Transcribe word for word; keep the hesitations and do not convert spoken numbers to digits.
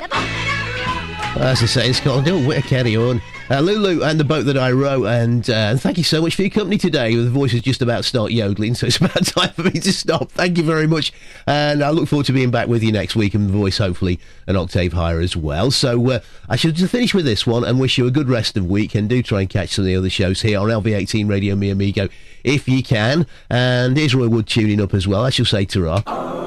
As I say, it's called Oh, Witter Carry On. Uh, Lulu and the Boat That I Row, and uh, thank you so much for your company today. The voice is just about to start yodeling, so it's about time for me to stop. Thank you very much, and I look forward to being back with you next week, and the voice hopefully an octave higher as well. So uh, I should just finish with this one and wish you a good rest of the week, and do try and catch some of the other shows here on L V eighteen Radio Mi Amigo if you can. And here's Roy Wood tuning up as well. I shall say ta-ra.